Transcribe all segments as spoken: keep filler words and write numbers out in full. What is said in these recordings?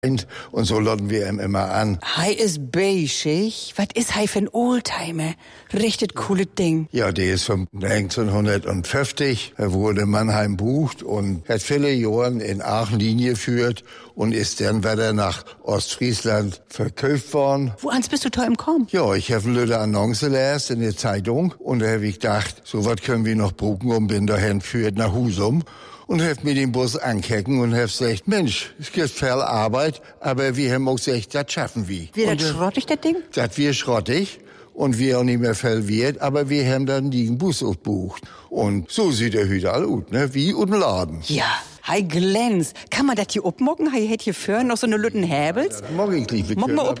Und so laden wir ihm immer an. Hei ist beigig. Was ist hei für ein Oldtimer? Richtig cooles Ding. Ja, der ist von neunzehnhundertfünfzig. Er wurde in Mannheim bucht und hat viele Jahre in Aachen Linie geführt und ist dann wieder nach Ostfriesland verkauft worden. Wo ans bist du da im Korn? Ja, ich habe eine Annonce gelesen in der Zeitung und da habe ich gedacht, so was können wir noch brauchen und bin dahin geführt nach Husum. Und hab mir den Bus ankecken und hab gesagt, Mensch, es gibt viel Arbeit, aber wir haben auch gesagt, das schaffen wir. Wie, das schrottig, das Ding? Das wir schrottig und wir auch nicht mehr viel wert, aber wir haben dann den Bus gebucht. Und so sieht der Hüter all aus, ne, wie und Laden. Ja, hei glänzt. Kann man das hier upmocken? Hei hätt hier für noch so eine Lütten Häbels? Morgen ich liebe Mock mal up.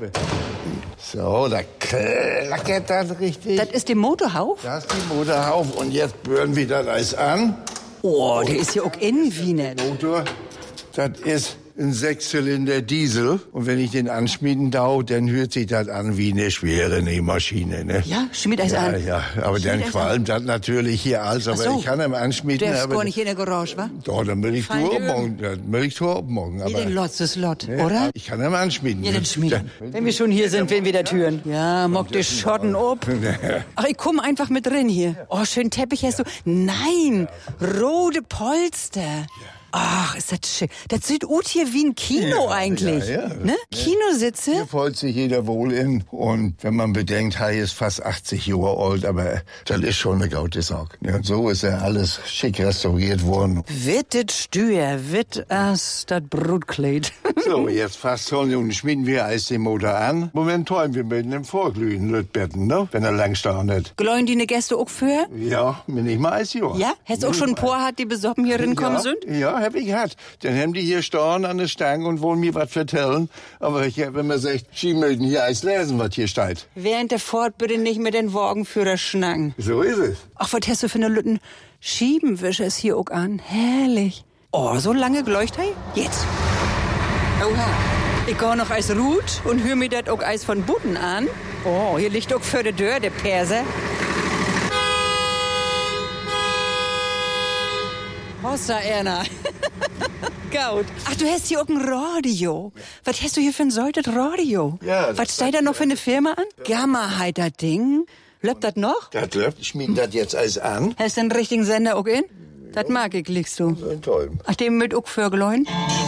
So, da klackert das richtig. Das ist der Motorhauf? Das ist die Motorhauf und jetzt bürden wir das alles an. Oh, der ist ja auch innen wie net. Motor, das ist ein Sechszylinder Diesel. Und wenn ich den anschmieden dau, dann hört sich das an wie eine schwere Nähmaschine, ne? Ja, schmied es ja, an. Ja, aber Schmied dann qualmt das natürlich hier alles. Aber so. ich kann ihn anschmieden. Der ist aber gar nicht in der Garage, wa? Doch, dann will ich Fein nur Öl. abmorgen. Dann will ich nur abmorgen. Wie Aber den Lotz ist Lott, ne, oder? Ich kann ihn anschmieden. Ja, dann schmieden. Wenn wir schon hier sind, wenn wir das hören. Ja, mock die Schotten ob. Ach, ich komm einfach mit drin hier. Oh, schön Teppich hast du. Nein, rote Polster. Ach, ist das schön. Das sieht aus hier wie ein Kino Ja, eigentlich. ja, ja. Ne? Kinositze? Hier fühlt sich jeder wohl in. Und wenn man bedenkt, Hai ist fast achtzig Jahre alt, aber das ist schon eine gaute Sache. Ja, und so ist ja alles schick restauriert worden. Wittet Stür, witt as das Brutkleid. So, jetzt fast so, nun schmieden wir Eis den Motor an. Momentan, wir müssen im Vorglühen, Lütbetten, ne? Wenn er lang startet. Gläuen die ne Gäste auch für? Ja, bin ich mal Eis, ja. Ja? Hast du auch schon ein paar hat, die besoffen hier rinkommen ja, sind? Ja, hab ich gehabt. Dann haben die hier stehen an der Stange und wollen mir was vertellen. Aber ich hab immer gesagt, sie möchten hier Eis lesen, was hier steht. Während der Fahrt bitte nicht mit den Wagenführer schnacken. So ist es. Ach, was hast du für eine Lütten? Schiebenwischer ist hier auch an. Herrlich. Oh, so lange geleuchtet? Jetzt. Oha. Ich geh noch als Ruth und hör mir das auch Eis von Buten an. Oh, hier liegt auch für die Tür, der Perser. Hossa, Erna. Gaut. Ach, du hast hier auch ein Radio. Was hast du hier für ein solches Radio? Ja, Was steht da noch für eine Firma an? Gamma heit das Ding. Läuft das noch? Das läuft. Ich schmiede das jetzt alles an. Hast du den richtigen Sender auch in? Das mag ich, liegst du. Toll. Ach, dem mit auch Vögelein?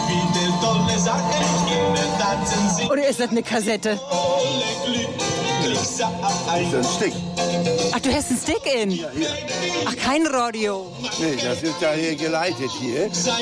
Oder ist das eine Kassette? Das ist ein Stick. Ach, du hast einen Stick in? Ja, hier. Ach, kein Radio. Nee, das ist ja hier geleitet hier.